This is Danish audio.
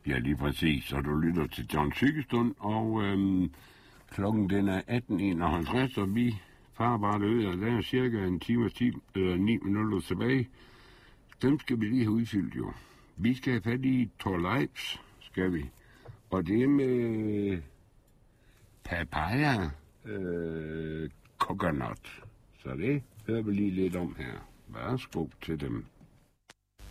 Ja, lige præcis. Og du lytter til John Cykelstund, og klokken den er 18.51, og vi farer bare ud, og der er cirka en time og 9 minutter tilbage. Dem skal vi lige have udfyldt, jo. Vi skal have fat i Torleifs, skal vi. Og det er med papaya coconut. Så det hører vi lige lidt om her. Værsgo til dem.